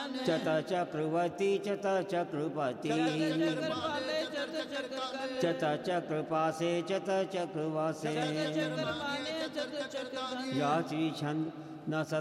चत चक्रवर्ती चत चक्रपति चत चक्रपासे चत चक्रवासे याची छंद न